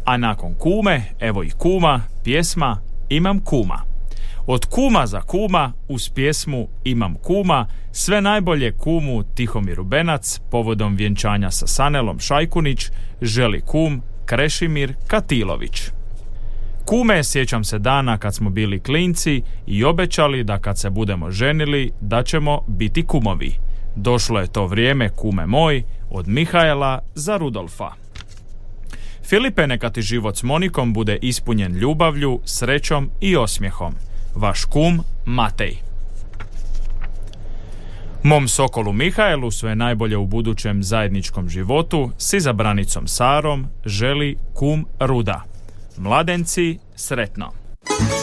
A nakon kume, evo i kuma, pjesma Imam kuma. Od kuma za kuma, uz pjesmu Imam kuma, sve najbolje kumu Tihomiru Benac povodom vjenčanja sa Sanelom Šajkunić želi kum Krešimir Katilović. Kume, sjećam se dana kad smo bili klinci i obećali da kad se budemo ženili da ćemo biti kumovi. Došlo je to vrijeme, kume moj, od Mihajla za Rudolfa. Filipe, neka ti život s Monikom bude ispunjen ljubavlju, srećom i osmijehom. Vaš kum Matej. Mom sokolu Mihajlu sve najbolje u budućem zajedničkom životu s izabranicom Sarom želi kum Ruda. Mladenci, sretno!